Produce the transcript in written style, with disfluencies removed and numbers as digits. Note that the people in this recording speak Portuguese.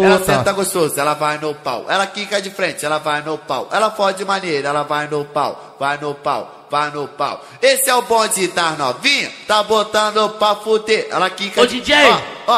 Ela senta gostoso, ela vai no pau. Ela quica de frente, ela vai no pau. Ela fode de maneira, ela vai no pau. Vai no pau, vai no pau. Esse é o bonde das novinha, tá botando pra fuder. Ela quica Ô de... DJ,